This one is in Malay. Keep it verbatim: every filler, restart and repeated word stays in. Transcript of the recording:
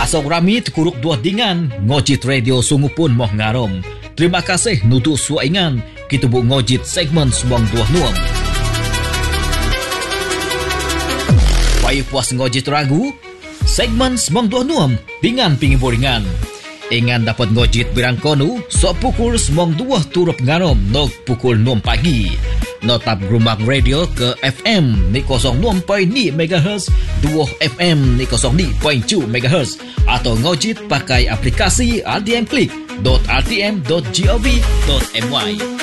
Asok rami tekuruk dua dingan, ngojit radio sungu pun moh ngarom. Terima kasih nutu suaingan, kita bu ngojit segmen semong dua nuam. Payah puas ngojit ragu, segmen semong dua nuam, dingan pingi boringan. Ingan dapat ngojit birang konu, sok pukul semong dua turup ngarom, nok pukul enam pagi. Notap Grumak Radio ke F M ni kosong enam perpuluhan lima megahertz, dua F M ni kosong lima perpuluhan dua megahertz atau ngojit pakai aplikasi r t m click dot r t m dot gov dot my.